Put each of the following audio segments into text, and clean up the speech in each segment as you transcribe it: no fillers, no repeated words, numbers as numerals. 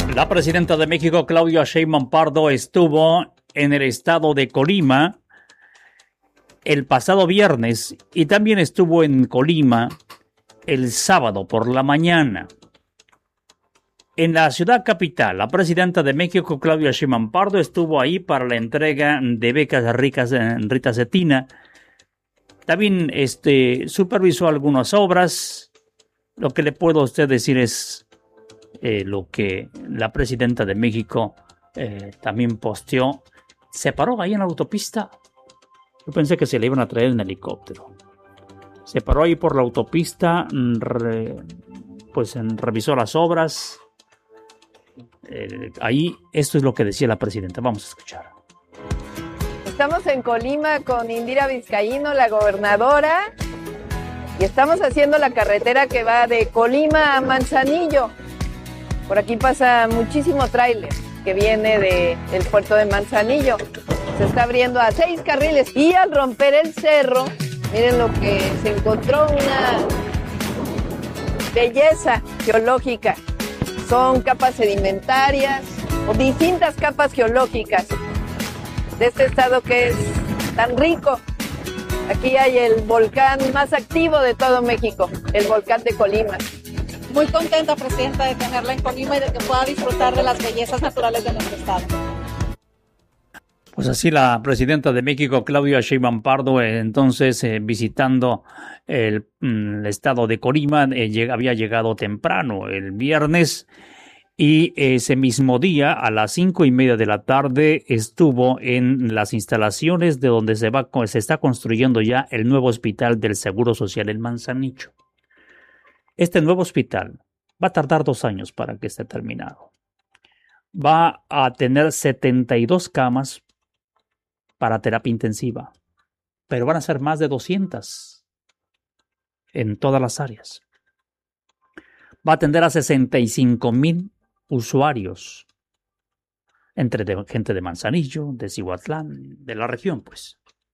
La presidenta de México, Claudia Sheinbaum Pardo, estuvo en el estado de Colima el pasado viernes y también estuvo en Colima el sábado por la mañana. En la ciudad capital, la presidenta de México, Claudia Sheinbaum Pardo, estuvo ahí para la entrega de becas ricas en Rita Cetina. También supervisó algunas obras. Lo que le puedo a usted decir es lo que la presidenta de México también posteó. Se paró ahí en la autopista. Yo pensé que se le iban a traer en helicóptero. Se paró ahí por la autopista, revisó las obras. Ahí, esto es lo que decía la presidenta. Vamos a escuchar. Estamos en Colima con Indira Vizcaíno, la gobernadora, y estamos haciendo la carretera que va de Colima a Manzanillo. Por aquí pasa muchísimo tráiler que viene del puerto de Manzanillo. Se está abriendo a 6 carriles y al romper el cerro, miren lo que se encontró, una belleza geológica. Son capas sedimentarias o distintas capas geológicas de este estado que es tan rico. Aquí hay el volcán más activo de todo México, el volcán de Colima. Muy contenta, presidenta, de tenerla en Colima y de que pueda disfrutar de las bellezas naturales de nuestro estado. Pues así la presidenta de México, Claudia Sheinbaum Pardo, entonces visitando el estado de Colima, había llegado temprano el viernes y ese mismo día a las 5:30 de la tarde estuvo en las instalaciones de donde se está construyendo ya el nuevo hospital del Seguro Social en Manzanillo. Este nuevo hospital va a tardar 2 años para que esté terminado. Va a tener 72 camas para terapia intensiva, pero van a ser más de 200 en todas las áreas. Va a atender a 65,000 usuarios, entre gente de Manzanillo, de Cihuatlán, de la región, pues.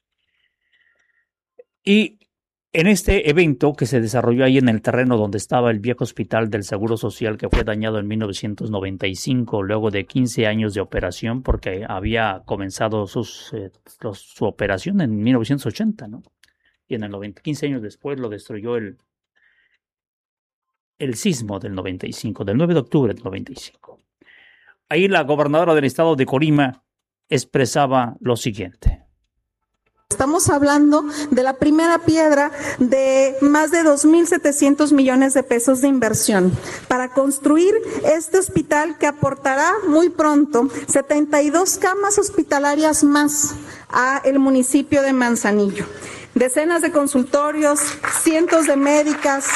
Y en este evento que se desarrolló ahí en el terreno donde estaba el viejo hospital del Seguro Social, que fue dañado en 1995, luego de 15 años de operación, porque había comenzado su operación en 1980, ¿no? Y en el 15 años después lo destruyó el sismo del 95, del 9 de octubre del 95. Ahí la gobernadora del estado de Colima expresaba lo siguiente. Estamos hablando de la primera piedra de más de 2.700 millones de pesos de inversión para construir este hospital que aportará muy pronto 72 camas hospitalarias más a el municipio de Manzanillo. Decenas de consultorios, cientos de médicos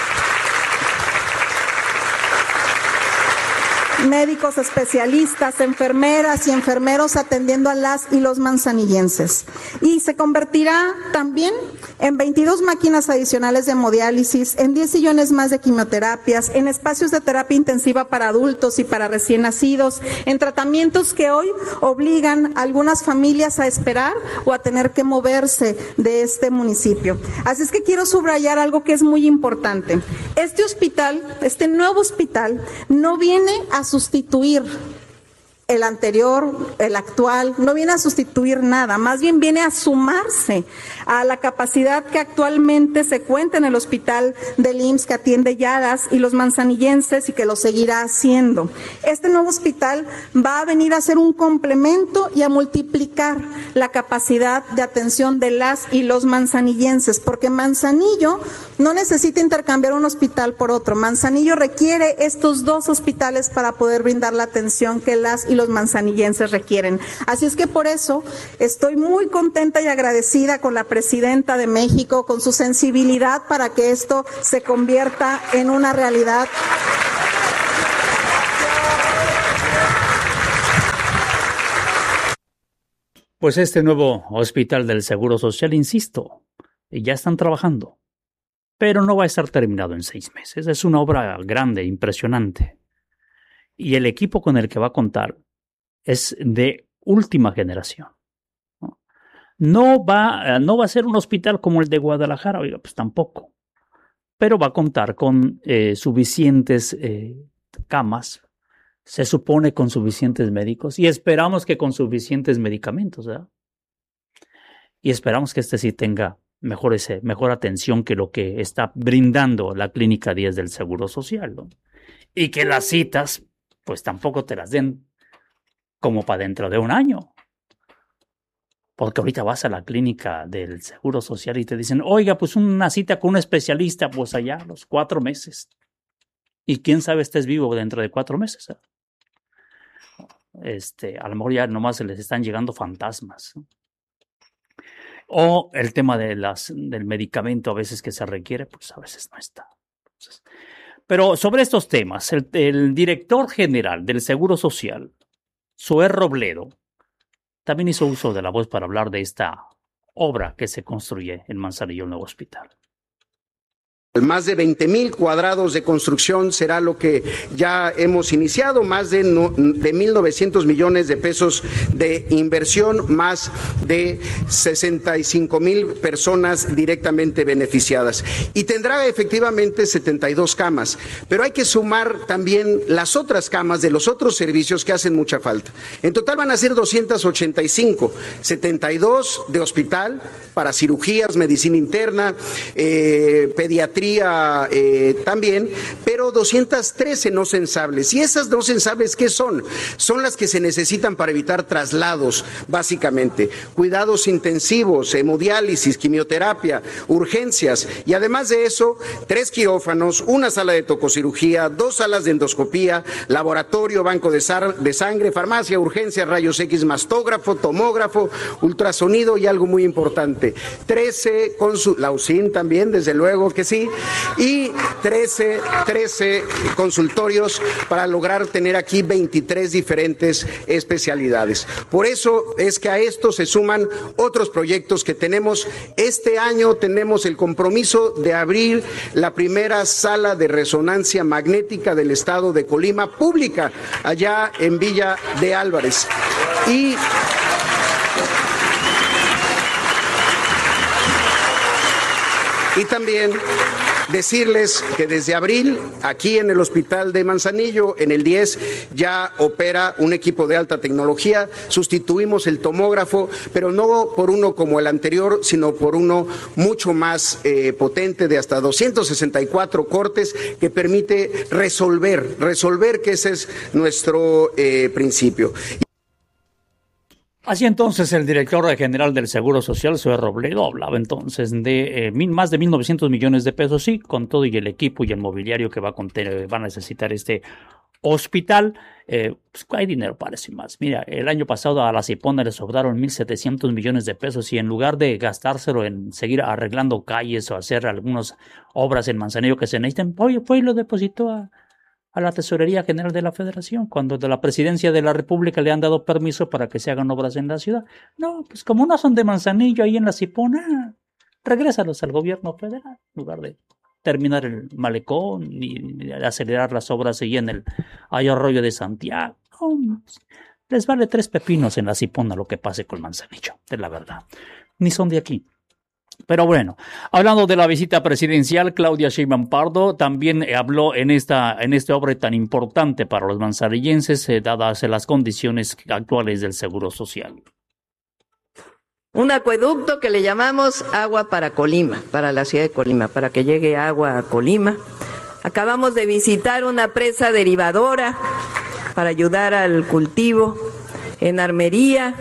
especialistas, enfermeras y enfermeros atendiendo a las y los manzanillenses. Y se convertirá también en 22 máquinas adicionales de hemodiálisis, en 10 sillones más de quimioterapias, en espacios de terapia intensiva para adultos y para recién nacidos, en tratamientos que hoy obligan a algunas familias a esperar o a tener que moverse de este municipio. Así es que quiero subrayar algo que es muy importante. Este hospital, este nuevo hospital, no viene a sustituir el anterior, el actual, no viene a sustituir nada, más bien viene a sumarse a la capacidad que actualmente se cuenta en el hospital del IMSS que atiende Yaras y los manzanillenses y que lo seguirá haciendo. Este nuevo hospital va a venir a ser un complemento y a multiplicar la capacidad de atención de las y los manzanillenses, porque Manzanillo no necesita intercambiar un hospital por otro. Manzanillo requiere estos 2 hospitales para poder brindar la atención que las y los manzanillenses requieren. Así es que por eso estoy muy contenta y agradecida con la presidenta de México, con su sensibilidad para que esto se convierta en una realidad. Pues este nuevo hospital del Seguro Social, insisto, ya están trabajando, pero no va a estar terminado en 6 meses. Es una obra grande, impresionante. Y el equipo con el que va a contar es de última generación. No va a ser un hospital como el de Guadalajara, oiga, pues tampoco. Pero va a contar con suficientes camas Se supone con suficientes médicos y esperamos que con suficientes medicamentos, ¿verdad? Y esperamos que este sí tenga mejor atención que lo que está brindando la Clínica 10 del Seguro Social, ¿no? Y que las citas, pues tampoco te las den como para dentro de un año. Porque ahorita vas a la clínica del Seguro Social y te dicen, oiga, pues una cita con un especialista, pues allá a los 4 meses. Y quién sabe estés vivo dentro de 4 meses, ¿eh? A lo mejor ya nomás se les están llegando fantasmas, ¿no? O el tema del medicamento a veces que se requiere, pues a veces no está. Entonces, pero sobre estos temas, el director general del Seguro Social, Zoé Robledo, también hizo uso de la voz para hablar de esta obra que se construye en Manzanillo, el nuevo hospital. Más de 20,000 cuadrados de construcción será lo que ya hemos iniciado, más de 1,900 millones de pesos de inversión, más de 65,000 personas directamente beneficiadas. Y tendrá efectivamente 72 camas, pero hay que sumar también las otras camas de los otros servicios que hacen mucha falta. En total van a ser 285, 72 de hospital para cirugías, medicina interna, pediatría, también, pero 213 no sensables. ¿Y esas no sensables qué son? Son las que se necesitan para evitar traslados, básicamente. Cuidados intensivos, hemodiálisis, quimioterapia, urgencias. Y además de eso, 3 quirófanos, una sala de tococirugía, 2 salas de endoscopía, laboratorio, banco de sangre, farmacia, urgencias, rayos X, mastógrafo, tomógrafo, ultrasonido y algo muy importante. 13 la UCIN también, desde luego que sí. Y 13 consultorios para lograr tener aquí 23 diferentes especialidades. Por eso es que a esto se suman otros proyectos que tenemos. Este año tenemos el compromiso de abrir la primera sala de resonancia magnética del estado de Colima, pública, allá en Villa de Álvarez. Y también decirles que desde abril, aquí en el Hospital de Manzanillo, en el 10, ya opera un equipo de alta tecnología. Sustituimos el tomógrafo, pero no por uno como el anterior, sino por uno mucho más potente, de hasta 264 cortes, que permite resolver que ese es nuestro principio. Así entonces el director general del Seguro Social, Zoé Robledo, hablaba entonces de más de 1,900 millones de pesos, sí, con todo y el equipo y el mobiliario que va a necesitar este hospital. Pues hay dinero para eso y más. Mira, el año pasado a la Cipona le sobraron 1,700 millones de pesos y en lugar de gastárselo en seguir arreglando calles o hacer algunas obras en Manzanillo que se necesitan, fue y lo depositó a la Tesorería General de la Federación, cuando de la Presidencia de la República le han dado permiso para que se hagan obras en la ciudad. No, pues como no son de Manzanillo ahí en la Cipona, regrésalos al gobierno federal, en lugar de terminar el malecón y acelerar las obras ahí en el Arroyo de Santiago. No, les vale 3 pepinos en la Cipona lo que pase con Manzanillo, es la verdad. Ni son de aquí. Pero bueno, hablando de la visita presidencial, Claudia Sheinbaum Pardo también habló en esta obra tan importante para los manzanillenses, dadas las condiciones actuales del Seguro Social. Un acueducto que le llamamos Agua para Colima, para la ciudad de Colima, para que llegue agua a Colima. Acabamos de visitar una presa derivadora para ayudar al cultivo en armería.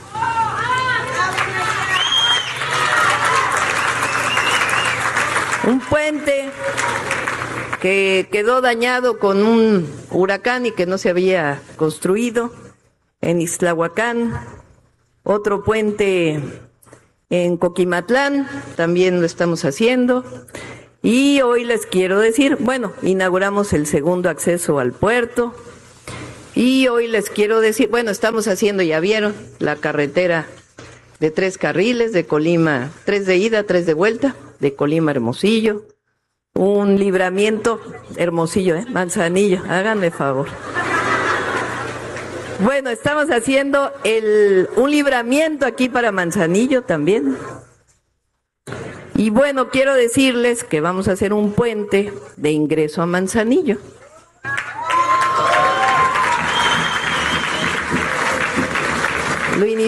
Un puente que quedó dañado con un huracán y que no se había construido en Ixtlahuacán. Otro puente en Coquimatlán, también lo estamos haciendo. Y hoy les quiero decir, inauguramos el segundo acceso al puerto. Y hoy les quiero decir, estamos haciendo, ya vieron, la carretera de 3 carriles de Colima, 3 de ida, 3 de vuelta, de Colima a Hermosillo. Un libramiento, Hermosillo, Manzanillo, háganme favor. Estamos haciendo un libramiento aquí para Manzanillo también. Y quiero decirles que vamos a hacer un puente de ingreso a Manzanillo.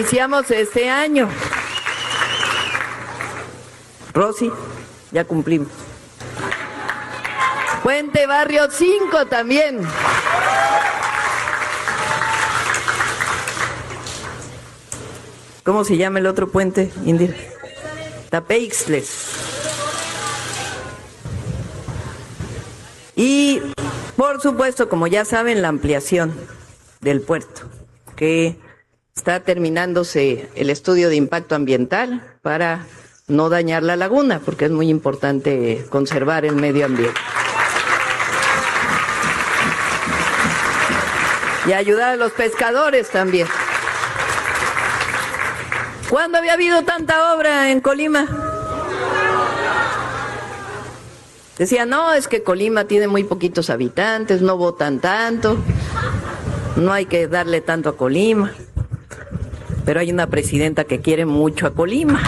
iniciamos este año. Rosy, ya cumplimos. Puente Barrio 5 también. ¿Cómo se llama el otro puente, Indira? Tapeixtles. Y, por supuesto, como ya saben, la ampliación del puerto, que está terminándose el estudio de impacto ambiental para no dañar la laguna, porque es muy importante conservar el medio ambiente. Y ayudar a los pescadores también. ¿Cuándo había habido tanta obra en Colima? Decía, no, es que Colima tiene muy poquitos habitantes, no votan tanto, no hay que darle tanto a Colima. Pero hay una presidenta que quiere mucho a Colima.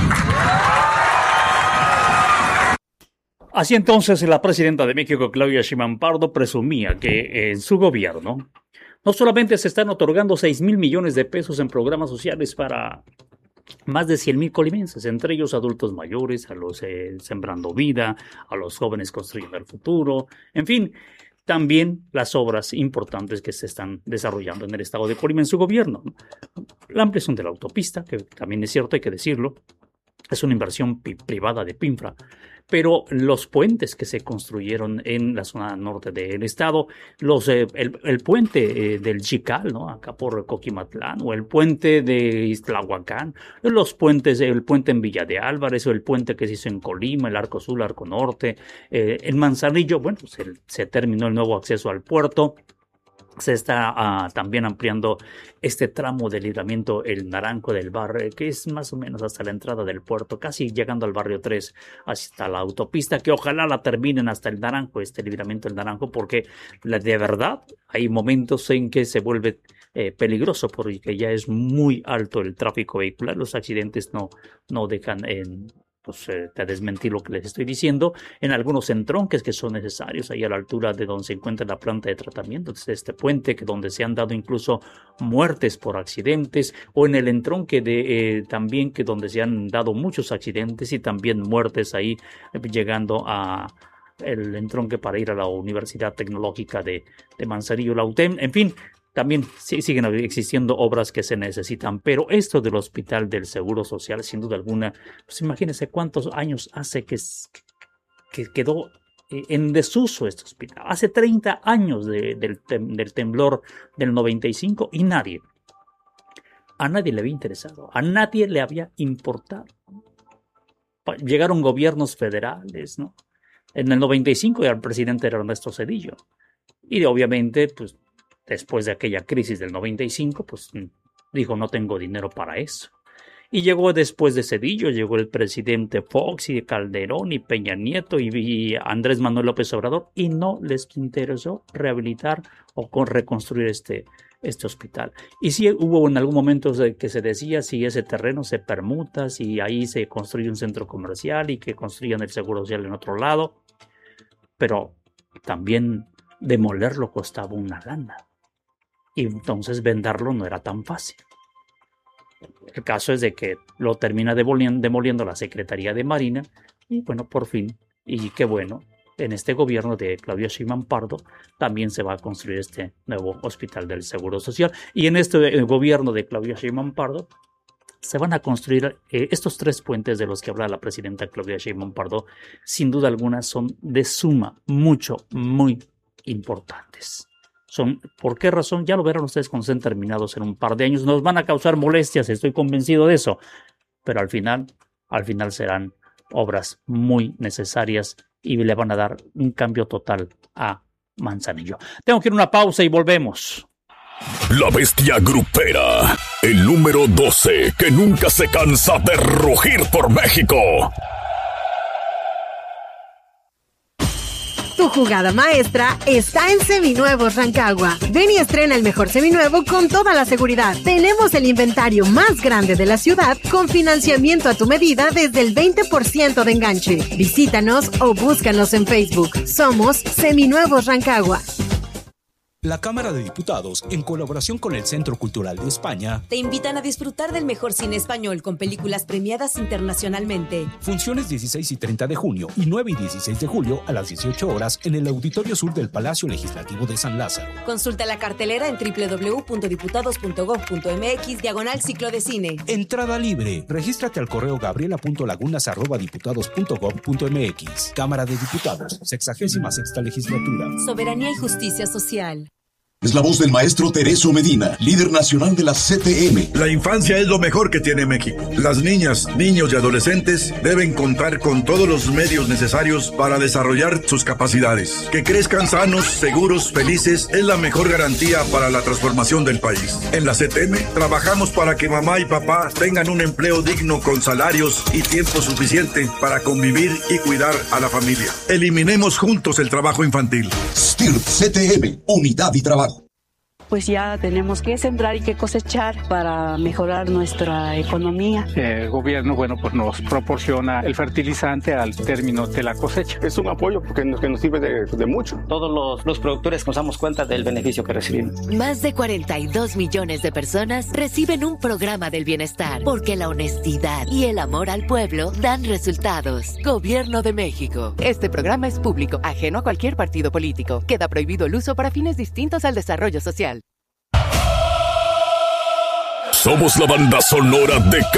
Así entonces, la presidenta de México, Claudia Sheinbaum Pardo, presumía que en su gobierno no solamente se están otorgando 6,000 millones de pesos en programas sociales para más de 100,000 colimenses, entre ellos adultos mayores, a los Sembrando Vida, a los jóvenes Construyendo el Futuro, en fin, también las obras importantes que se están desarrollando en el estado de Colima en su gobierno. La ampliación de la autopista, que también es cierto, hay que decirlo, es una inversión privada de PINFRA, pero los puentes que se construyeron en la zona norte del estado, el puente del Chical, ¿no? Acá por Coquimatlán, o el puente de Iztlahuacán, el puente en Villa de Álvarez, o el puente que se hizo en Colima, el Arco Sur, Arco Norte, en Manzanillo, bueno, se terminó el nuevo acceso al puerto. Se está también ampliando este tramo de libramiento, el Naranjo del Barrio, que es más o menos hasta la entrada del puerto, casi llegando al barrio 3, hasta la autopista, que ojalá la terminen hasta el Naranjo, este libramiento del Naranjo, porque de verdad hay momentos en que se vuelve peligroso, porque ya es muy alto el tráfico vehicular, los accidentes no dejan de desmentir lo que les estoy diciendo, en algunos entronques que son necesarios, ahí a la altura de donde se encuentra la planta de tratamiento, desde este puente, donde se han dado incluso muertes por accidentes, o en el entronque también que donde se han dado muchos accidentes y también muertes ahí, llegando a el entronque para ir a la Universidad Tecnológica de Manzanillo, la UTEM, en fin. También siguen existiendo obras que se necesitan, pero esto del Hospital del Seguro Social, sin duda alguna, pues imagínense cuántos años hace que quedó en desuso este hospital. Hace 30 años del temblor del 95 y a nadie le había interesado, a nadie le había importado. Llegaron gobiernos federales, ¿no? En el 95 el presidente era Ernesto Zedillo y obviamente, pues, después de aquella crisis del 95, pues dijo, no tengo dinero para eso. Y llegó después de Zedillo, llegó el presidente Fox y Calderón y Peña Nieto y Andrés Manuel López Obrador, y no les interesó rehabilitar o reconstruir este hospital. Y sí hubo en algún momento que se decía si ese terreno se permuta, si ahí se construye un centro comercial y que construyan el Seguro Social en otro lado, pero también demolerlo costaba una lana. Y entonces venderlo no era tan fácil. El caso es de que lo termina demoliendo la Secretaría de Marina y bueno, por fin, y qué bueno, en este gobierno de Claudia Sheinbaum Pardo también se va a construir este nuevo Hospital del Seguro Social. Y en este gobierno de Claudia Sheinbaum Pardo se van a construir estos 3 puentes de los que habla la presidenta Claudia Sheinbaum Pardo. Sin duda alguna son de suma, muy importantes. ¿Por qué razón? Ya lo verán ustedes cuando estén terminados en un par de años. Nos van a causar molestias, estoy convencido de eso. Pero al final serán obras muy necesarias y le van a dar un cambio total a Manzanillo. Tengo que ir a una pausa y volvemos. La bestia grupera, el número 12, que nunca se cansa de rugir por México. Tu jugada maestra está en Seminuevos Rancagua. Ven y estrena el mejor seminuevo con toda la seguridad. Tenemos el inventario más grande de la ciudad con financiamiento a tu medida desde el 20% de enganche. Visítanos o búscanos en Facebook. Somos Seminuevos Rancagua. La Cámara de Diputados, en colaboración con el Centro Cultural de España, te invitan a disfrutar del mejor cine español con películas premiadas internacionalmente. Funciones 16 y 30 de junio y 9 y 16 de julio a las 18 horas en el Auditorio Sur del Palacio Legislativo de San Lázaro. Consulta la cartelera en www.diputados.gov.mx/ciclo de cine. Entrada libre. Regístrate al correo gabriela.lagunas@diputados.gov.mx. Cámara de Diputados, 66ª Legislatura. Soberanía y justicia social. Es la voz del maestro Tereso Medina, líder nacional de la CTM. La infancia es lo mejor que tiene México. Las niñas, niños y adolescentes deben contar con todos los medios necesarios para desarrollar sus capacidades. Que crezcan sanos, seguros, felices es la mejor garantía para la transformación del país. En la CTM trabajamos para que mamá y papá tengan un empleo digno con salarios y tiempo suficiente para convivir y cuidar a la familia. Eliminemos juntos el trabajo infantil. STIRP CTM, unidad y trabajo. Pues ya tenemos que sembrar y que cosechar para mejorar nuestra economía. El gobierno, pues nos proporciona el fertilizante al término de la cosecha. Es un apoyo porque nos sirve de mucho. Todos los productores nos damos cuenta del beneficio que recibimos. Más de 42 millones de personas reciben un programa del bienestar porque la honestidad y el amor al pueblo dan resultados. Gobierno de México. Este programa es público, ajeno a cualquier partido político. Queda prohibido el uso para fines distintos al desarrollo social. Somos la banda sonora de